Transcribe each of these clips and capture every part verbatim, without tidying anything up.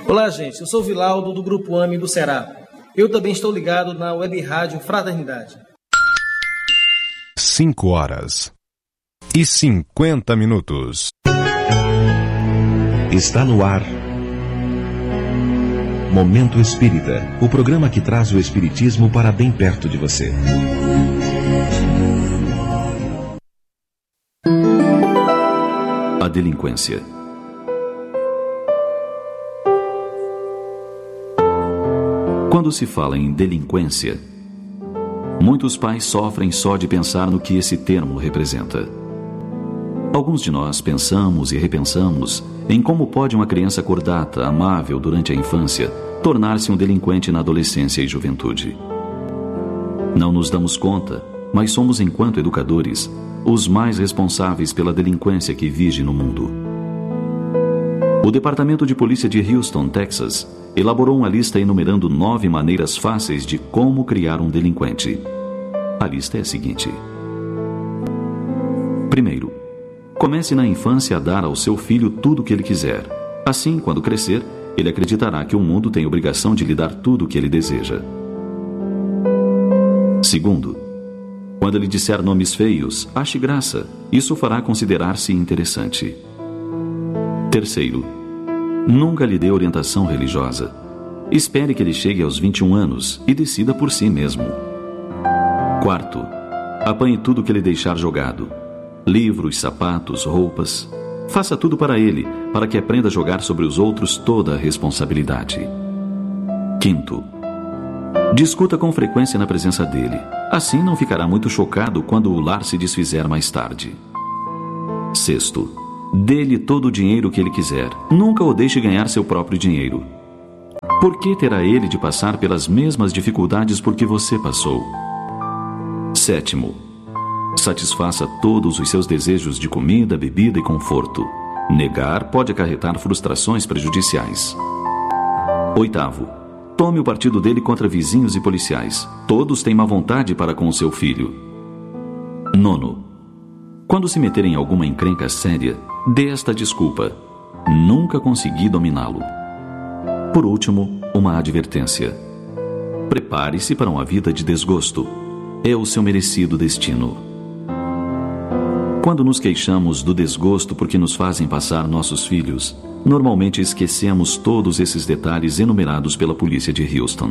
Olá, gente. Eu sou o Vilaldo, do Grupo AME do Ceará. Eu também estou ligado na Web Rádio Fraternidade. Cinco horas e cinquenta minutos. Está no ar Momento Espírita, o programa que traz o espiritismo para bem perto de você. A delinquência. Quando se fala em delinquência, muitos pais sofrem só de pensar no que esse termo representa. Alguns de nós pensamos e repensamos em como pode uma criança cordata, amável durante a infância, tornar-se um delinquente na adolescência e juventude. Não nos damos conta, mas somos, enquanto educadores, os mais responsáveis pela delinquência que vige no mundo. O Departamento de Polícia de Houston, Texas, elaborou uma lista enumerando nove maneiras fáceis de como criar um delinquente. A lista é a seguinte. Primeiro, comece na infância a dar ao seu filho tudo o que ele quiser. Assim, quando crescer, ele acreditará que o mundo tem obrigação de lhe dar tudo o que ele deseja. Segundo, quando ele disser nomes feios, ache graça. Isso o fará considerar-se interessante. Terceiro, nunca lhe dê orientação religiosa. Espere que ele chegue aos vinte e um anos e decida por si mesmo. Quarto, apanhe tudo que ele deixar jogado. Livros, sapatos, roupas. Faça tudo para ele, para que aprenda a jogar sobre os outros toda a responsabilidade. Quinto, discuta com frequência na presença dele. Assim não ficará muito chocado quando o lar se desfizer mais tarde. Sexto, dê-lhe todo o dinheiro que ele quiser. Nunca o deixe ganhar seu próprio dinheiro. Por que terá ele de passar pelas mesmas dificuldades por que você passou? Sétimo, satisfaça todos os seus desejos de comida, bebida e conforto. Negar pode acarretar frustrações prejudiciais. Oitavo, tome o partido dele contra vizinhos e policiais. Todos têm má vontade para com o seu filho. Nono, quando se meter em alguma encrenca séria, dê esta desculpa: nunca consegui dominá-lo. Por último, uma advertência: prepare-se para uma vida de desgosto. É o seu merecido destino. Quando nos queixamos do desgosto porque nos fazem passar nossos filhos, normalmente esquecemos todos esses detalhes enumerados pela polícia de Houston.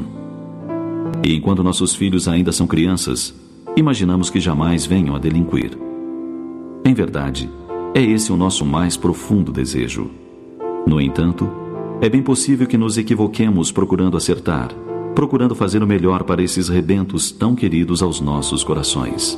E enquanto nossos filhos ainda são crianças, imaginamos que jamais venham a delinquir. Em verdade, é esse o nosso mais profundo desejo. No entanto, é bem possível que nos equivoquemos procurando acertar, procurando fazer o melhor para esses rebentos tão queridos aos nossos corações.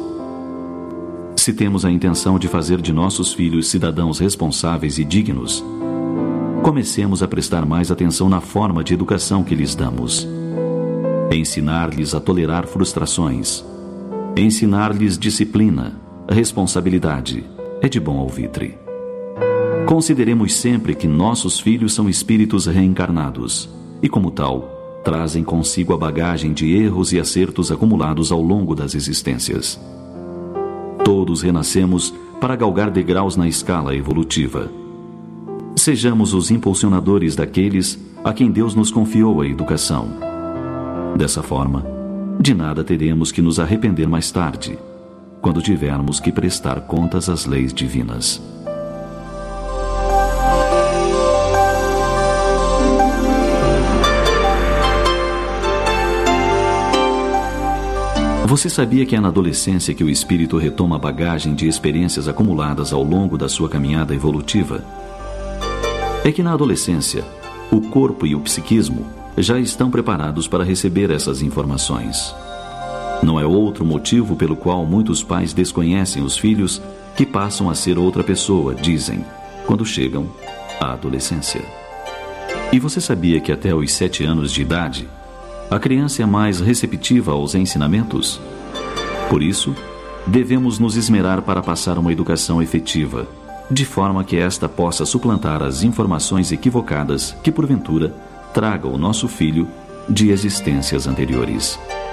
Se temos a intenção de fazer de nossos filhos cidadãos responsáveis e dignos, comecemos a prestar mais atenção na forma de educação que lhes damos. Ensinar-lhes a tolerar frustrações. Ensinar-lhes disciplina, responsabilidade. É de bom alvitre. Consideremos sempre que nossos filhos são espíritos reencarnados e, como tal, trazem consigo a bagagem de erros e acertos acumulados ao longo das existências. Todos renascemos para galgar degraus na escala evolutiva. Sejamos os impulsionadores daqueles a quem Deus nos confiou a educação. Dessa forma, de nada teremos que nos arrepender mais tarde, quando tivermos que prestar contas às leis divinas. Você sabia que é na adolescência que o espírito retoma a bagagem de experiências acumuladas ao longo da sua caminhada evolutiva? É que na adolescência, o corpo e o psiquismo já estão preparados para receber essas informações. Não é outro motivo pelo qual muitos pais desconhecem os filhos que passam a ser outra pessoa, dizem, quando chegam à adolescência. E você sabia que até os sete anos de idade, a criança é mais receptiva aos ensinamentos? Por isso, devemos nos esmerar para passar uma educação efetiva, de forma que esta possa suplantar as informações equivocadas que, porventura, traga o nosso filho de existências anteriores.